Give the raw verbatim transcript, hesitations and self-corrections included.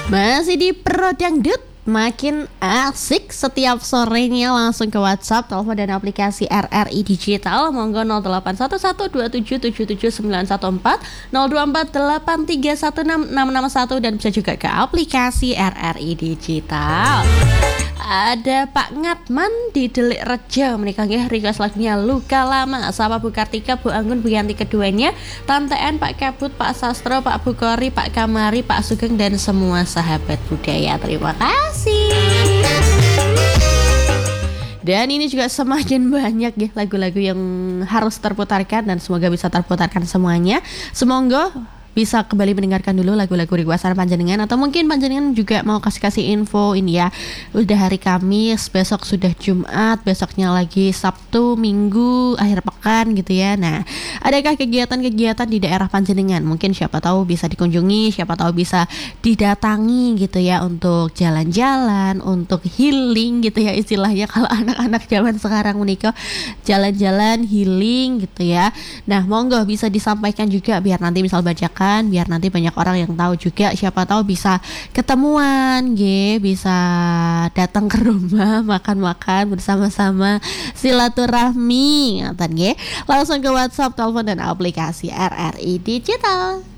Masih di Pro Dangdut, makin asik setiap sorenya. Langsung ke WhatsApp, telepon dan aplikasi R R I Digital. Monggo nol delapan satu satu dua tujuh tujuh tujuh sembilan satu empat, nol dua empat delapan tiga satu enam enam enam satu, dan bisa juga ke aplikasi R R I Digital. Ada Pak Ngatman di Delik Rejo menikah nggih, request lagunya Luka Lama. Sapa Bu Kartika, Bu Anggun, Bu Yanti keduanya, Tante N, Pak Kabut, Pak Sastro, Pak Bukori, Pak Kamari, Pak Sugeng, dan semua sahabat budaya. Terima kasih. Dan ini juga semakin banyak ya lagu-lagu yang harus terputarkan, dan semoga bisa terputarkan semuanya. Semoga bisa kembali mendengarkan dulu lagu-lagu requestan panjenengan, atau mungkin panjenengan juga mau kasih-kasih info ini ya. Udah hari Kamis, besok sudah Jumat, besoknya lagi Sabtu, Minggu, akhir pekan gitu ya. Nah, adakah kegiatan-kegiatan di daerah panjenengan? Mungkin siapa tahu bisa dikunjungi, siapa tahu bisa didatangi gitu ya, untuk jalan-jalan, untuk healing gitu ya istilahnya kalau anak-anak zaman sekarang menikah, jalan-jalan healing gitu ya. Nah, monggo bisa disampaikan juga biar nanti misal bacakan, biar nanti banyak orang yang tahu juga, siapa tahu bisa ketemuan ge, bisa datang ke rumah makan-makan bersama-sama, silaturahmi ngaten ge. Langsung ke WhatsApp, telepon dan aplikasi R R I Digital.